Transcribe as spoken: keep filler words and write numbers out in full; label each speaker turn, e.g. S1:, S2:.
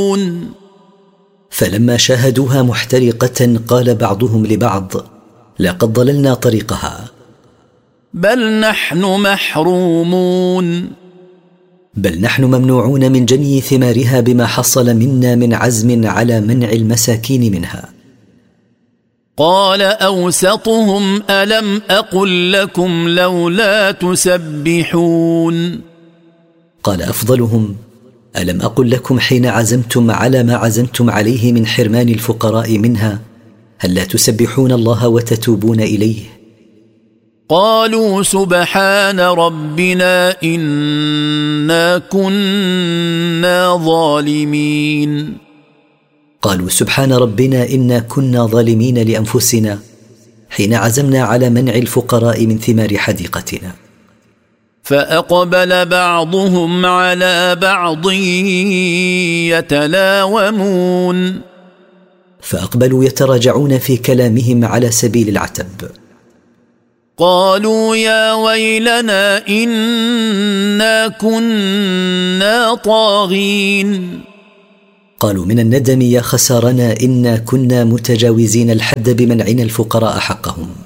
S1: فلما شاهدوها محترقة قال بعضهم لبعض: لقد ضللنا طريقها،
S2: بل نحن محرومون
S1: بل نحن ممنوعون من جني ثمارها بما حصل منا من عزم على منع المساكين منها.
S2: قال أوسطهم ألم أقل لكم لولا تسبحون
S1: قال أفضلهم: ألم أقل لكم حين عزمتم على ما عزمتم عليه من حرمان الفقراء منها هل لا تسبحون الله وتتوبون إليه؟
S2: قالوا سبحان ربنا إنا كنا ظالمين
S1: قالوا سبحان ربنا إنا كنا ظالمين لأنفسنا حين عزمنا على منع الفقراء من ثمار حديقتنا.
S2: فأقبل بعضهم على بعض يتلاومون
S1: فأقبلوا يتراجعون في كلامهم على سبيل العتب.
S2: قالوا يا ويلنا إنا كنا طاغين
S1: قالوا من الندم: يا خسارنا إنا كنا متجاوزين الحد بمنعنا الفقراء حقهم.